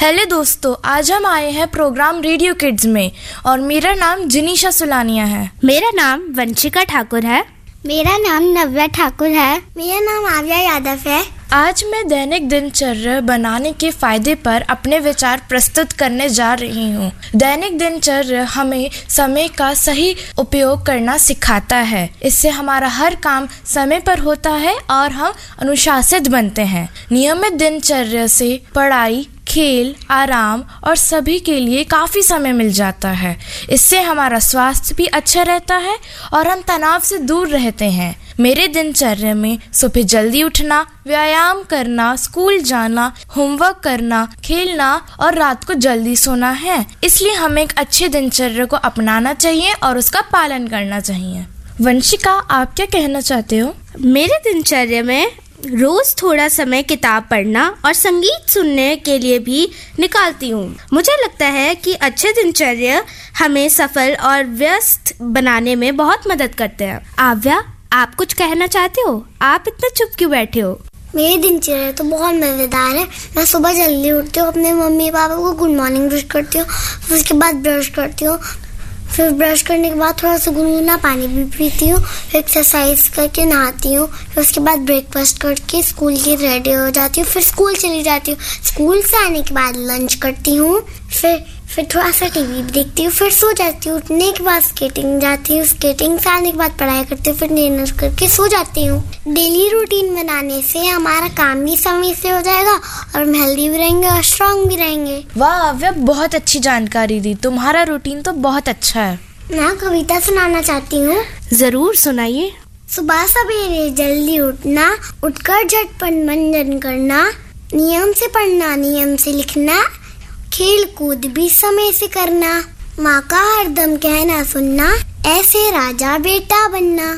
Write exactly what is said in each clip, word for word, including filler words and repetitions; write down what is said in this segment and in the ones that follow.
Hello दोस्तों, आज हम आए हैं प्रोग्राम रेडियो किड्स में और मेरा नाम जिनीशा सुलानिया है। मेरा नाम वंशिका ठाकुर है। मेरा नाम नव्या ठाकुर है। मेरा नाम आव्या यादव है। आज मैं दैनिक दिनचर्या बनाने के फायदे पर अपने विचार प्रस्तुत करने जा रही हूँ। दैनिक दिनचर्या हमें समय का सही उपयोग करना सिखाता है। इससे हमारा हर काम समय पर होता है और हम अनुशासित बनते हैं। नियमित दिनचर्या से पढ़ाई, खेल, आराम और सभी के लिए काफ़ी समय मिल जाता है। इससे हमारा स्वास्थ्य भी अच्छा रहता है और हम तनाव से दूर रहते हैं। मेरे दिनचर्या में सुबह जल्दी उठना, व्यायाम करना, स्कूल जाना, होमवर्क करना, खेलना और रात को जल्दी सोना है। इसलिए हमें एक अच्छे दिनचर्या को अपनाना चाहिए और उसका पालन करना चाहिए। वंशिका, आप क्या कहना चाहते हो? मेरे दिनचर्या में रोज थोड़ा समय किताब पढ़ना और संगीत सुनने के लिए भी निकालती हूँ। मुझे लगता है कि अच्छे दिनचर्या हमें सफल और व्यस्त बनाने में बहुत मदद करते हैं। आव्या, आप कुछ कहना चाहते हो? आप इतना चुप क्यों बैठे हो? मेरी दिनचर्या तो बहुत मज़ेदार है। मैं सुबह जल्दी उठती हूँ, अपने मम्मी पापा को गुड मॉर्निंग विश करती हूँ, फिर उसके बाद ब्रश करती हूँ, फिर ब्रश करने के बाद थोड़ा सा गुनगुना पानी भी पीती हूँ, फिर एक्सरसाइज करके नहाती हूँ, फिर उसके बाद ब्रेकफास्ट करके स्कूल की रेडी हो जाती हूँ, फिर स्कूल चली जाती हूँ। स्कूल से आने के बाद लंच करती हूँ, फिर फिर थोड़ा सा टीवी देखती हूँ, फिर सो जाती हूँ। उठने के बाद स्केटिंग जाती हूँ, स्केटिंग से आने के बाद पढ़ाई करती हूँ, फिर डिनर करके सो जाती हूँ। डेली रूटीन बनाने से हमारा काम भी समय से हो जाएगा और हम हेल्दी भी रहेंगे और स्ट्रांग भी रहेंगे। वाह आव्या, बहुत अच्छी जानकारी दी। तुम्हारा रूटीन तो बहुत अच्छा है। मैं कविता सुनाना चाहती हूँ। जरूर सुनाइए। सुबह सवेरे जल्दी उठना, उठकर झटपट मंजन करना, नियम से पढ़ना, नियम से लिखना, खेल कूद भी समय से करना, माँ का हरदम कहना सुनना, ऐसे राजा बेटा बनना।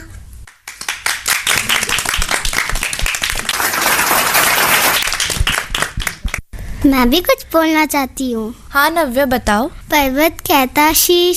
मैं भी कुछ बोलना चाहती हूँ। हाँ नव्या, बताओ। पर्वत कहता शीश